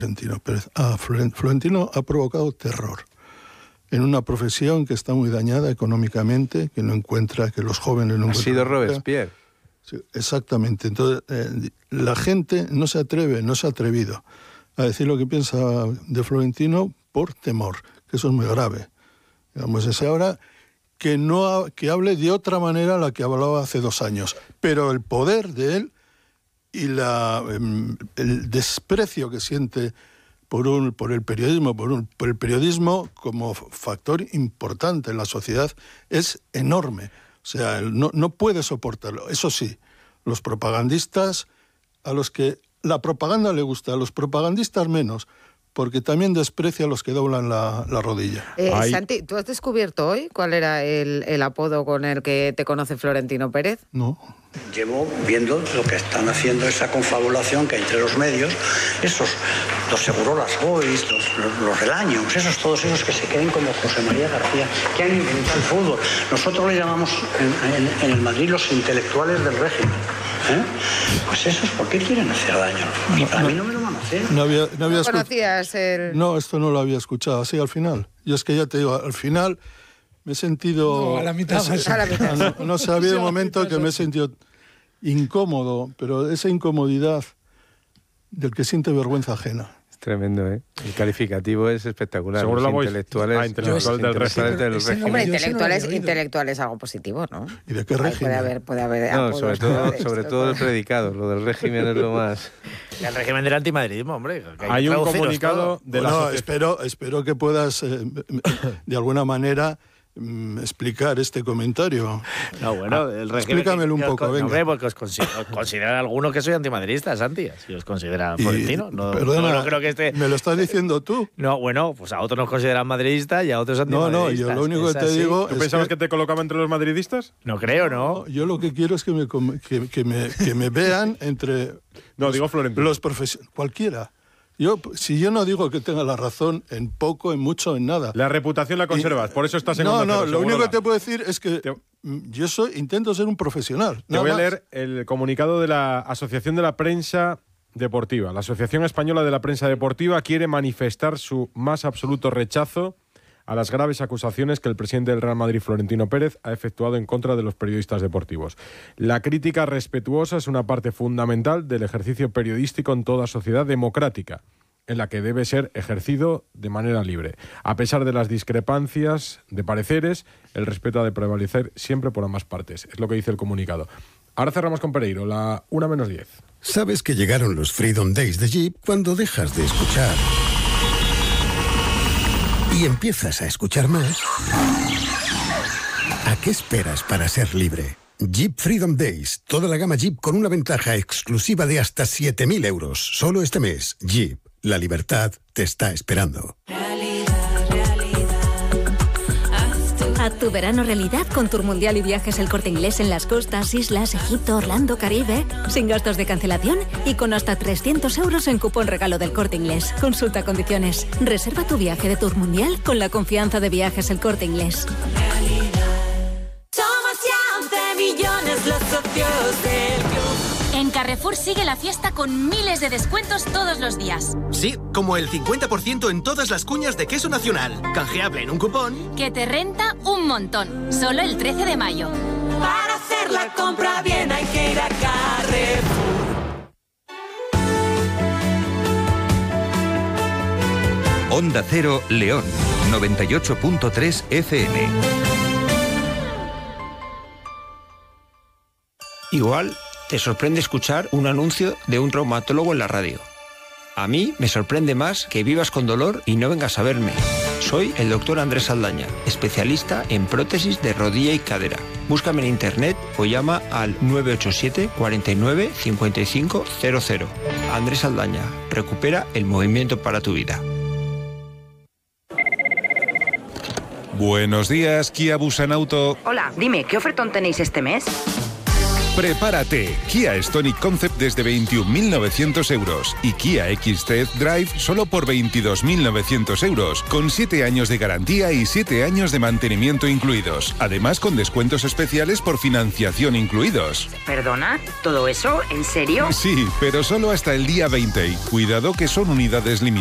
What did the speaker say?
Florentino Pérez. Florentino ha provocado terror en una profesión que está muy dañada económicamente, que no encuentra, que los jóvenes no encuentran. Ha sido Robespierre. Sí, exactamente. Entonces, la gente no se ha atrevido a decir lo que piensa de Florentino por temor, que eso es muy grave. Digamos, es ahora que hable de otra manera a la que hablaba hace 2 años. Pero el poder de él y el desprecio que siente por el periodismo como factor importante en la sociedad es enorme. O sea, no puede soportarlo. Eso sí, los propagandistas, a los que la propaganda le gusta, a los propagandistas menos, porque también desprecia a los que doblan la rodilla. Santi, ¿tú has descubierto hoy cuál era el apodo con el que te conoce Florentino Pérez? No. Llevo viendo lo que están haciendo, esa confabulación que hay entre los medios, los Segurolas Boys, los Relaños, todos esos que se creen como José María García, que han inventado el fútbol. Nosotros le llamamos en el Madrid los intelectuales del régimen. Pues esos, ¿por qué quieren hacer daño? A mí no me lo van a hacer. No conocías el...? No, esto no lo había escuchado, así al final. Yo es que ya te digo, al final me he sentido... No, a la mitad. No sé, ha habido un momento que me he sentido incómodo, pero esa incomodidad del que siente vergüenza ajena. Es tremendo, ¿eh? El calificativo es espectacular. Seguro los la intelectuales, intelectual del régimen. Hombre, intelectual es algo positivo, ¿no? ¿Y de qué régimen? Puede haber no, sobre todo el predicado. Lo del régimen es lo más... El régimen del antimadridismo, hombre. Hay un comunicado de la espero que puedas, de alguna manera, explicar este comentario. No, bueno, el régimen... Explícamelo un poco, venga. Hombre, porque os consideran algunos que soy antimadridista, Santi. Si os consideran Florentino. Perdona, no creo que ¿me lo estás diciendo tú? No, bueno, pues a otros nos consideran madridistas y a otros antimadridistas. No, yo lo único que te digo... ¿Tú pensabas que te colocaba entre los madridistas? No creo, ¿no? Yo lo que quiero es que me vean entre... No, digo Florentino. Los profesionales, cualquiera. Si yo no digo que tenga la razón en poco, en mucho, en nada. La reputación la conservas, por eso estás en Onda Cero, lo único que te puedo decir es que yo intento ser un profesional. Te voy a leer el comunicado de la Asociación de la Prensa Deportiva. La Asociación Española de la Prensa Deportiva quiere manifestar su más absoluto rechazo a las graves acusaciones que el presidente del Real Madrid, Florentino Pérez, ha efectuado en contra de los periodistas deportivos. La crítica respetuosa es una parte fundamental del ejercicio periodístico en toda sociedad democrática, en la que debe ser ejercido de manera libre. A pesar de las discrepancias de pareceres, el respeto ha de prevalecer siempre por ambas partes. Es lo que dice el comunicado. Ahora cerramos con Pereiro, la 1:10. Sabes que llegaron los Freedom Days de Jeep cuando dejas de escuchar y empiezas a escuchar más. ¿A qué esperas para ser libre? Jeep Freedom Days. Toda la gama Jeep con una ventaja exclusiva de hasta 7.000 euros. Solo este mes. Jeep. La libertad te está esperando. Haz tu verano realidad con Tour Mundial y Viajes El Corte Inglés en las costas, islas, Egipto, Orlando, Caribe. Sin gastos de cancelación y con hasta 300 euros en cupón regalo del Corte Inglés. Consulta condiciones. Reserva tu viaje de Tour Mundial con la confianza de Viajes El Corte Inglés. Somos ya 11 millones los socios del club. En Carrefour sigue la fiesta con miles de descuentos todos los días. Sí, como el 50% en todas las cuñas de queso nacional. Canjeable en un cupón que te renta un montón. Solo el 13 de mayo. Para hacer la compra bien hay que ir a Carrefour. Onda Cero, León, 98.3 FM. Igual te sorprende escuchar un anuncio de un traumatólogo en la radio. A mí me sorprende más que vivas con dolor y no vengas a verme. Soy el doctor Andrés Saldaña, especialista en prótesis de rodilla y cadera. Búscame en internet o llama al 987 49 55 00. Andrés Saldaña, recupera el movimiento para tu vida. Buenos días, Kia Busan Auto. Hola, dime, ¿qué ofertón tenéis este mes? Prepárate. Kia Stonic Concept desde 21.900 euros y Kia X-Tech Drive solo por 22.900 euros, con 7 años de garantía y 7 años de mantenimiento incluidos. Además, con descuentos especiales por financiación incluidos. ¿Perdona? ¿Todo eso? ¿En serio? Sí, pero solo hasta el día 20. Y cuidado que son unidades limitadas.